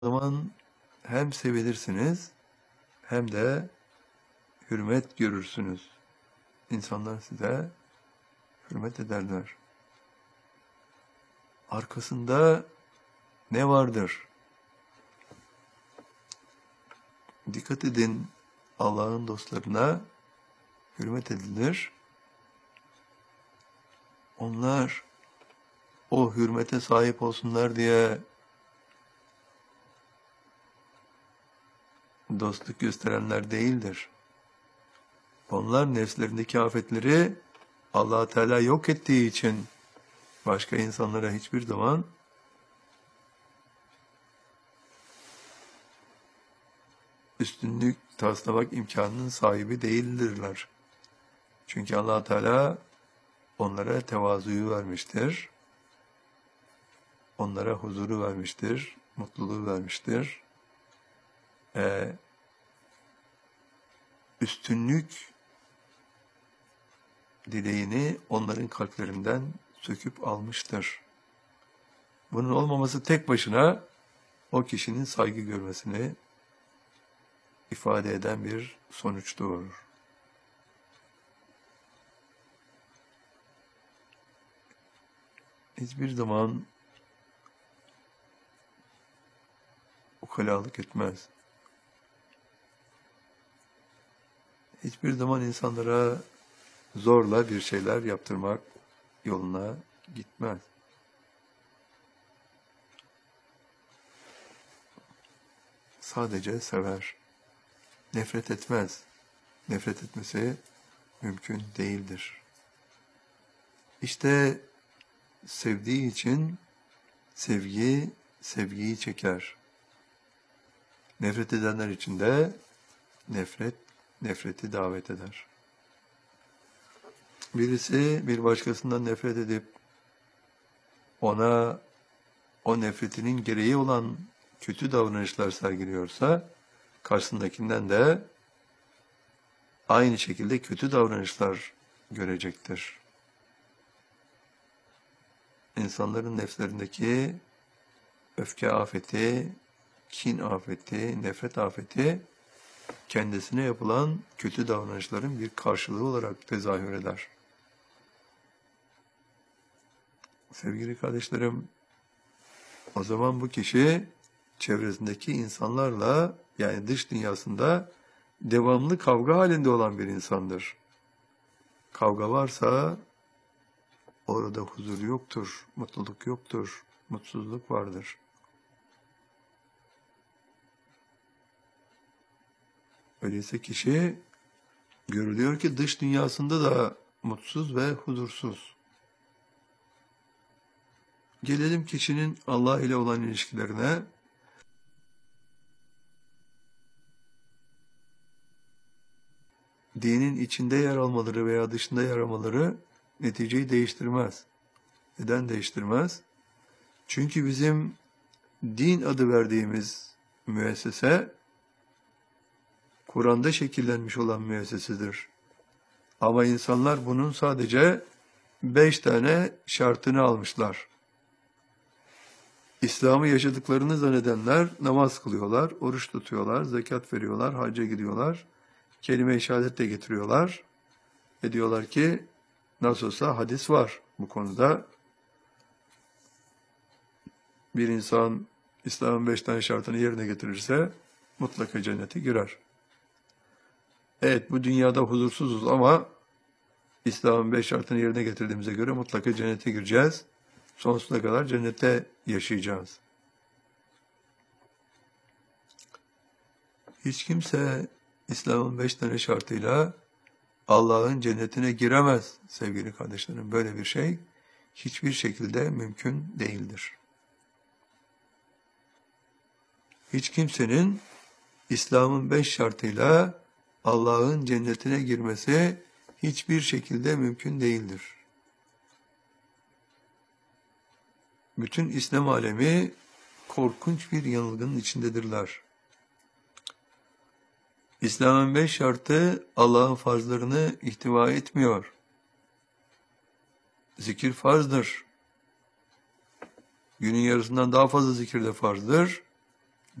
zaman hem sevilirsiniz hem de hürmet görürsünüz. İnsanlar size hürmet ederler. Arkasında ne vardır? Dikkat edin, Allah'ın dostlarına hürmet edilir. Onlar o hürmete sahip olsunlar diye dostluk gösterenler değildir. Onlar nefslerindeki afetleri Allah Teala yok ettiği için başka insanlara hiçbir zaman üstünlük taslamak imkanının sahibi değildirler. Çünkü Allah Teala onlara tevazuyu vermiştir. Onlara huzuru vermiştir, mutluluğu vermiştir. Üstünlük dileğini onların kalplerinden söküp almıştır. Bunun olmaması tek başına o kişinin saygı görmesini ifade eden bir sonuç doğurur. Hiçbir zaman ukalalık etmez. Hiçbir zaman insanlara zorla bir şeyler yaptırmak yoluna gitmez. Sadece sever. Nefret etmez. Nefret etmesi mümkün değildir. İşte sevdiği için sevgiyi çeker. Nefret edenler için de nefreti davet eder. Birisi bir başkasından nefret edip ona o nefretinin gereği olan kötü davranışlar sergiliyorsa, karşısındakinden de aynı şekilde kötü davranışlar görecektir. İnsanların nefslerindeki öfke afeti, kin afeti, nefret afeti, kendisine yapılan kötü davranışların bir karşılığı olarak tezahür eder. Sevgili kardeşlerim, o zaman bu kişi çevresindeki insanlarla, yani dış dünyasında devamlı kavga halinde olan bir insandır. Kavga varsa orada huzur yoktur, mutluluk yoktur, mutsuzluk vardır. Öyleyse kişi görülüyor ki dış dünyasında da mutsuz ve huzursuz. Gelelim kişinin Allah ile olan ilişkilerine. Dinin içinde yer almaları veya dışında yer almaları neticeyi değiştirmez. Neden değiştirmez? Çünkü bizim din adı verdiğimiz müessese, Kur'an'da şekillenmiş olan müessesedir. Ama insanlar bunun sadece 5 tane şartını almışlar. İslam'ı yaşadıklarını zannedenler namaz kılıyorlar, oruç tutuyorlar, zekat veriyorlar, hacca gidiyorlar, kelime-i şehadet de getiriyorlar. Ve diyorlar ki nasıl olsa hadis var bu konuda. Bir insan İslam'ın 5 tane şartını yerine getirirse mutlaka cennete girer. Evet, bu dünyada huzursuzuz ama İslam'ın 5 şartını yerine getirdiğimize göre mutlaka cennete gireceğiz. Sonsuza kadar cennette yaşayacağız. Hiç kimse İslam'ın 5 tane şartıyla Allah'ın cennetine giremez sevgili kardeşlerim. Böyle bir şey hiçbir şekilde mümkün değildir. Hiç kimsenin İslam'ın 5 şartıyla Allah'ın cennetine girmesi hiçbir şekilde mümkün değildir. Bütün İslam alemi korkunç bir yanılgının içindedirler. İslam'ın 5 şartı Allah'ın farzlarını ihtiva etmiyor. Zikir farzdır. Günün yarısından daha fazla zikir de farzdır.